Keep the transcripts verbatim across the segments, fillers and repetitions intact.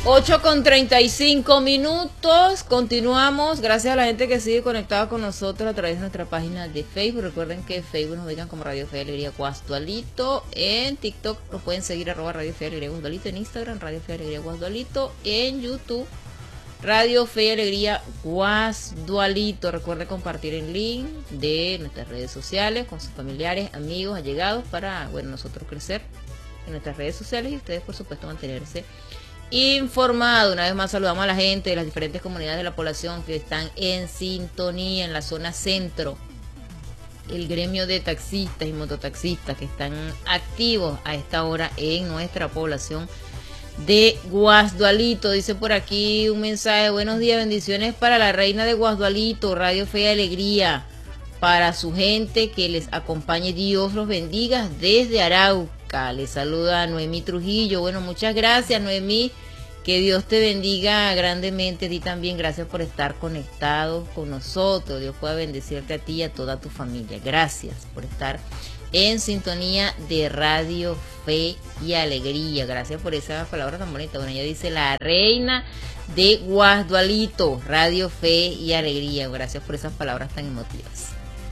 ocho con treinta y cinco minutos, continuamos, gracias a la gente que sigue conectada con nosotros a través de nuestra página de Facebook. Recuerden que en Facebook nos ubican como Radio Fe y Alegría Guasdualito, en TikTok nos pueden seguir arroba Radio Fe y Alegría Guasdualito, en Instagram Radio Fe y Alegría Guasdualito, en YouTube Radio Fe y Alegría Guasdualito. Recuerde compartir el link de nuestras redes sociales con sus familiares, amigos, allegados para, bueno, nosotros crecer en nuestras redes sociales y ustedes, por supuesto, mantenerse informado. Una vez más saludamos a la gente de las diferentes comunidades de la población que están en sintonía en la zona centro, el gremio de taxistas y mototaxistas que están activos a esta hora en nuestra población de Guasdualito. Dice por aquí un mensaje: buenos días, bendiciones para la reina de Guasdualito, Radio Fe y Alegría, para su gente, que les acompañe, Dios los bendiga desde Arauca. Les saluda Noemí Trujillo. Bueno, muchas gracias, Noemí, que Dios te bendiga grandemente, a ti también, gracias por estar conectados con nosotros, Dios pueda bendecirte a ti y a toda tu familia. Gracias por estar en sintonía de Radio Fe y Alegría, gracias por esa palabra tan bonita. Bueno, ella dice la reina de Guasdualito, Radio Fe y Alegría, gracias por esas palabras tan emotivas.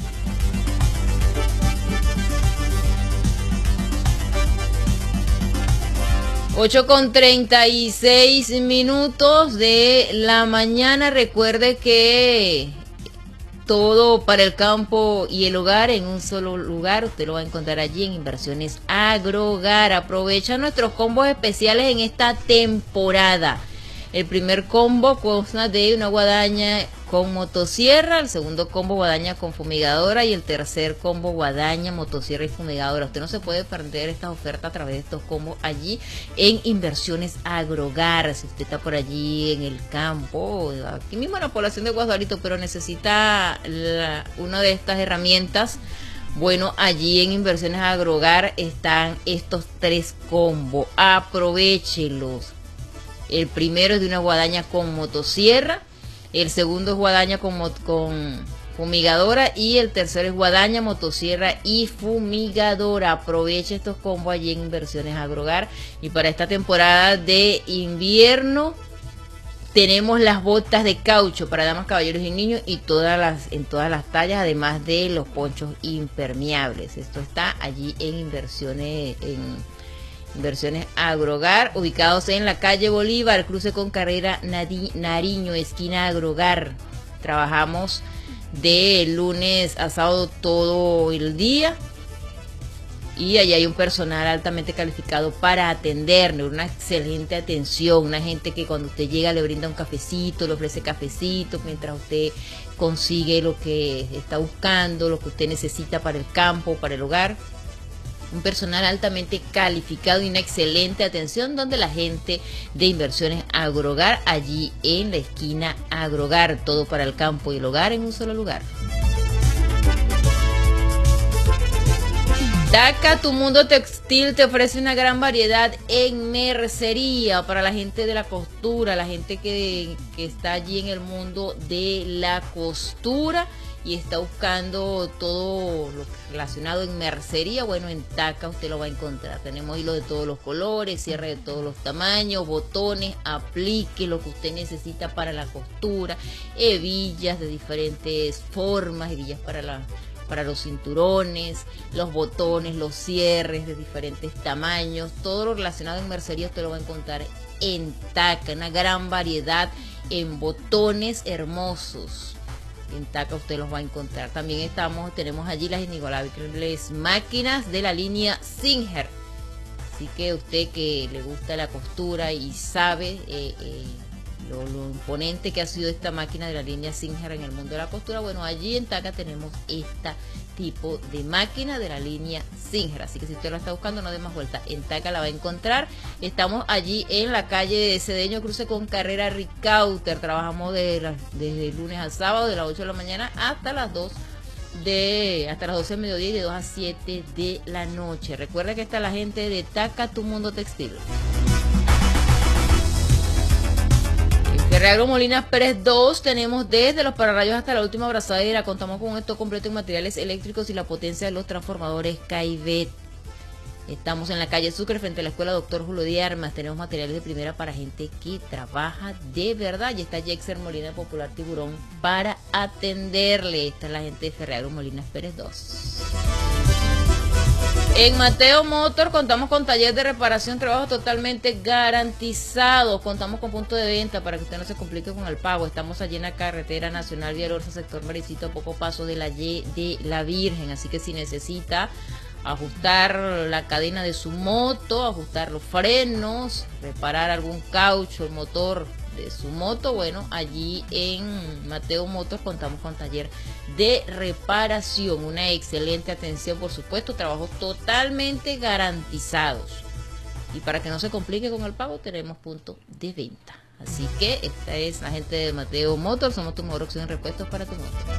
ocho con treinta y seis minutos de la mañana. Recuerde que todo para el campo y el hogar en un solo lugar, usted lo va a encontrar allí en Inversiones Agrogar. Aprovecha nuestros combos especiales en esta temporada. El primer combo consta de una guadaña con motosierra, el segundo combo guadaña con fumigadora y el tercer combo guadaña, motosierra y fumigadora. Usted no se puede perder esta oferta a través de estos combos allí en Inversiones Agrogar. Si usted está por allí en el campo, aquí mismo en la población de Guasdualito, pero necesita la, una de estas herramientas, bueno, allí en Inversiones Agrogar están estos tres combos. Aprovéchelos. El primero es de una guadaña con motosierra, el segundo es guadaña con, con fumigadora y el tercero es guadaña, motosierra y fumigadora. Aproveche estos combos allí en Inversiones Agrogar. Y para esta temporada de invierno tenemos las botas de caucho para damas, caballeros y niños y todas las en todas las tallas, además de los ponchos impermeables. Esto está allí en Inversiones en Inversiones Agrogar, ubicados en la calle Bolívar, cruce con carrera Nariño, esquina Agrogar. Trabajamos de lunes a sábado todo el día y allá hay un personal altamente calificado para atenderle, una excelente atención, una gente que cuando usted llega le brinda un cafecito, le ofrece cafecito mientras usted consigue lo que está buscando, lo que usted necesita para el campo, para el hogar. Un personal altamente calificado y una excelente atención, donde la gente de Inversiones Agrogar, allí en la esquina Agrogar, todo para el campo y el hogar en un solo lugar. Taca, tu mundo textil, te ofrece una gran variedad en mercería para la gente de la costura, la gente que, que está allí en el mundo de la costura y está buscando todo lo relacionado en mercería. Bueno, en Taca usted lo va a encontrar. Tenemos hilo de todos los colores, cierre de todos los tamaños, botones, aplique lo que usted necesita para la costura, hebillas de diferentes formas, hebillas para la para los cinturones, los botones, los cierres de diferentes tamaños, todo lo relacionado en mercería usted lo va a encontrar en Taca, una gran variedad en botones hermosos. En Taca usted los va a encontrar. También estamos, tenemos allí las inigualables máquinas de la línea Singer. Así que usted que le gusta la costura y sabe eh, eh, lo, lo imponente que ha sido esta máquina de la línea Singer en el mundo de la costura, bueno, allí en Taca tenemos este tipo de máquina de la línea Singer. Así que si usted la está buscando, no dé más vuelta, en Taca la va a encontrar. Estamos allí en la calle de Cedeño, cruce con carrera Ricauter. Trabajamos de la, desde el lunes al sábado, de las ocho de la mañana hasta las dos de hasta las doce del mediodía y de dos a siete de la noche. Recuerda que está la gente de Taca, tu mundo textil. Ferreagro Molinas Pérez dos, tenemos desde los pararrayos hasta la última abrazadera. Contamos con un stock completo en materiales eléctricos y la potencia de los transformadores Caivet. Estamos en la calle Sucre frente a la escuela Doctor Julio de Armas. Tenemos materiales de primera para gente que trabaja de verdad. Y está Jexer Molina, Popular Tiburón, para atenderle. Está la gente de Ferreago Molinas Pérez dos. En Mateo Motor contamos con taller de reparación, trabajo totalmente garantizado. Contamos con punto de venta para que usted no se complique con el pago. Estamos allí en la carretera nacional Villalorza, sector Maricito, a poco paso de la Y de la Virgen. Así que si necesita ajustar la cadena de su moto, ajustar los frenos, reparar algún caucho, el motor de su moto, bueno, allí en Mateo Motos contamos con taller de reparación, una excelente atención, por supuesto, trabajos totalmente garantizados. Y para que no se complique con el pago, tenemos punto de venta. Así que esta es la gente de Mateo Motos, somos tu mejor opción en repuestos para tu moto.